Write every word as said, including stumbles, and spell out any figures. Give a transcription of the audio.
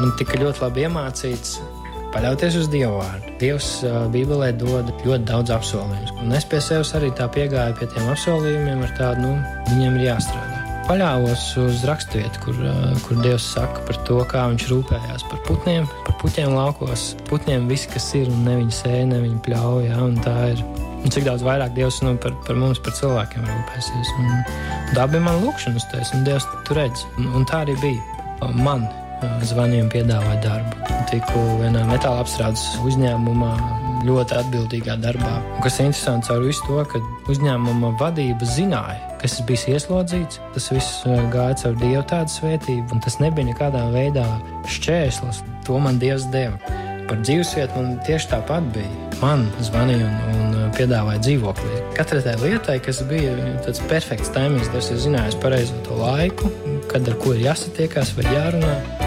un tika ļoti labi iemācīts paļauties uz Dievu vārdu. Dievs uh, Bībelē dod ļoti daudz apsolījumus. Un es pie sevis arī tā piegāju pie tiem apsolījumiem ar tādu, nu, viņiem ir jāstrādā. Paļāvos uz raksturvietu, kur, uh, kur Dievs saka par to, kā viņš rūpējās par putniem, par puķiem laukos. Putniem viss, kas ir, un ne viņi sēja, ne viņi pļauj, ja, un tā ir. Un cik daudz vairāk Dievs nu, par, par mums, par cilvēkiem rūpēsies. Un tā bija man lūkšana uz tēs, un Dievs tu redz. Un, un tā arī bija. Man zvanīja un piedāvāja darbu. Tiku vienā metāla apstrādes uzņēmumā ļoti atbildīgā darbā. Un kas ir interesanti caur visu to, ka uzņēmuma vadība zināja, kas es biju ieslodzīts. Tas viss gāja caur Dievu tādu svētību, un tas nebija nekādā veidā šķērslis. To man Dievs deva. Par dzīvesvietu man tieši tāpat bija. Man zvanīja un, un piedāvāja dzīvokli. Katrai tai lietai, kas bija tāds perfekts taimings, tas ir zinājis pareizo to laiku, kad ar ko ir jāsatiekās vai jārunā.